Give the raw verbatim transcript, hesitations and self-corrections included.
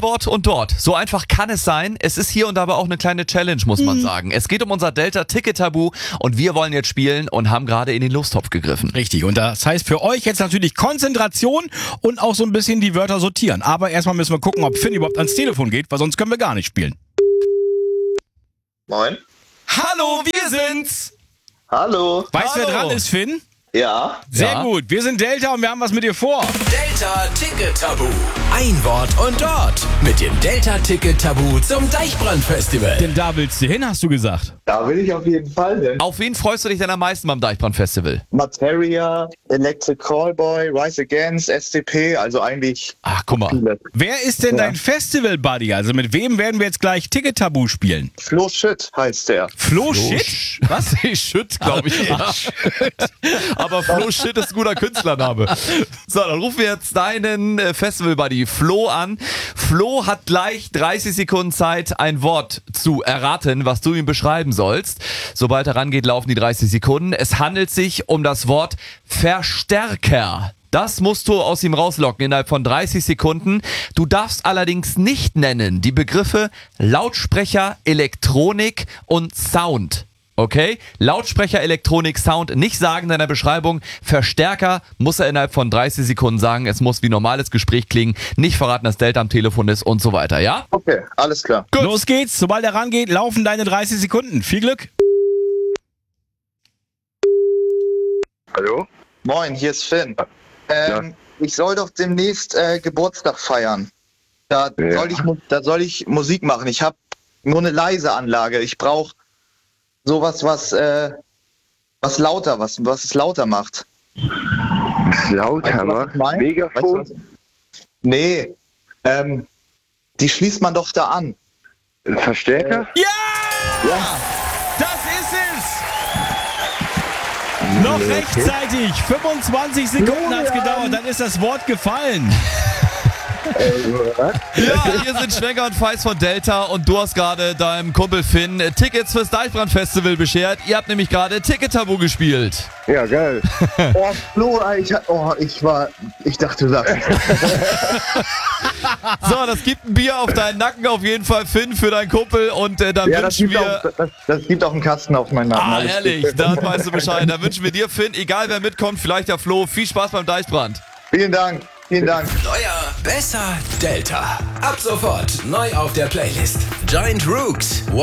Wort und dort. So einfach kann es sein. Es ist hier und da aber auch eine kleine Challenge, muss man sagen. Es geht um unser Delta-Ticket-Tabu und wir wollen jetzt spielen und haben gerade in den Lostopf gegriffen. Richtig, und das heißt für euch jetzt natürlich Konzentration und auch so ein bisschen die Wörter sortieren. Aber erstmal müssen wir gucken, ob Finn überhaupt ans Telefon geht, weil sonst können wir gar nicht spielen. Moin. Hallo, wir sind's! Hallo. Weißt du, wer Hallo. dran ist, Finn? Ja. Sehr Ja. gut, wir sind Delta und wir haben was mit dir vor. Delta Ticket Tabu. Ein Wort und dort. Mit dem Delta Ticket Tabu zum Deichbrand-Festival. Denn da willst du hin, hast du gesagt. Da will ich auf jeden Fall hin. Auf wen freust du dich denn am meisten beim Deichbrand-Festival? Materia, Electric Callboy, Rise Against, S C P, also eigentlich Ach, guck mal. viele. Wer ist denn Ja. dein Festival-Buddy? Also mit wem werden wir jetzt gleich Ticket-Tabu spielen? Flo Shit heißt der. Flo Shit? Was? Schütt, glaube ich. Ja. Aber Flo Shit ist ein guter Künstlername. So, dann rufen wir jetzt deinen äh, Festival-Buddy Flo an. Flo hat gleich dreißig Sekunden Zeit, ein Wort zu erraten, was du ihm beschreiben sollst. Sobald er rangeht, laufen die dreißig Sekunden. Es handelt sich um das Wort Verstärker. Das musst du aus ihm rauslocken innerhalb von dreißig Sekunden. Du darfst allerdings nicht nennen die Begriffe Lautsprecher, Elektronik und Sound. Okay? Lautsprecher, Elektronik, Sound nicht sagen in deiner Beschreibung. Verstärker muss er innerhalb von dreißig Sekunden sagen. Es muss wie normales Gespräch klingen. Nicht verraten, dass Delta am Telefon ist und so weiter, ja? Okay, alles klar. Gut. Los geht's, sobald er rangeht, laufen deine dreißig Sekunden. Viel Glück. Hallo? Moin, hier ist Finn. Ähm, Ich soll doch demnächst äh, Geburtstag feiern. Da, Ja. soll ich, mu- da soll ich Musik machen. Ich habe nur eine leise Anlage. Ich brauche sowas, was, äh, was lauter, was, was es lauter macht. Lauter Weißt du, was macht. ich mein? Megafon? Weißt du, was- Nee, ähm, die schließt man doch da an. Ein Verstärker? Ja! Ja. Das ist es! Noch rechtzeitig. fünfundzwanzig Sekunden hat's gedauert, dann ist das Wort gefallen. Ja, hier sind Schwenker und Feist von Delta und du hast gerade deinem Kumpel Finn Tickets fürs Deichbrand-Festival beschert. Ihr habt nämlich gerade Ticket-Tabu gespielt. Ja, geil. Oh, Flo, ich, oh, ich war, ich dachte, du sagst. So, das gibt ein Bier auf deinen Nacken auf jeden Fall, Finn, für deinen Kumpel und äh, dann Ja, das wünschen gibt, wir... auch, das, das gibt auch einen Kasten auf meinen Nacken. Ah, Alles ehrlich, gut. dann weißt du Bescheid. Dann wünschen wir dir, Finn, egal wer mitkommt, vielleicht der Flo, viel Spaß beim Deichbrand. Vielen Dank, vielen Dank. Neuer, besser Delta. Ab sofort neu auf der Playlist. Giant Rooks.